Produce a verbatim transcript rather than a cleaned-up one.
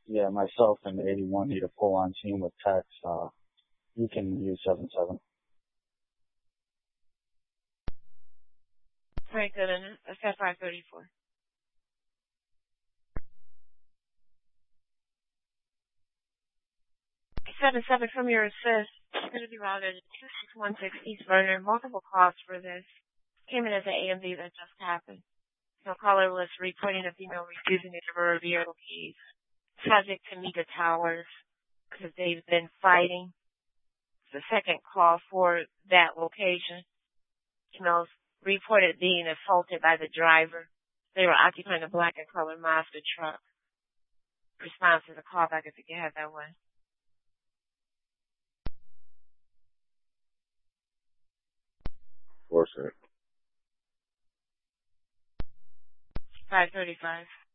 Yeah, myself and eighty-one need a full-on team with techs. Uh, you can use seven seven. Very good, and that's at five thirty-four. seven seven from your assist. Going to be routed to two six one six East Vernon. Multiple calls for this. Came in as an A M V that just happened. So caller was reporting a female refusing to give her her vehicle keys. Subject to Mega Towers because they've been fighting. The second call for that location. Females reported being assaulted by the driver. They were occupying a black and colored Mazda truck. Response to the callback if you can have that one. Four cent. five thirty-five.